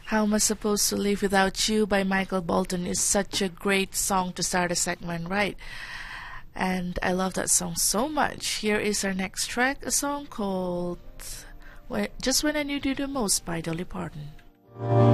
How Am I Supposed to Live Without You by Michael Bolton is such a great song to start a segment, right? And I love that song so much. Here is our next track, a song called Just When I Need You the Most by Dolly Parton.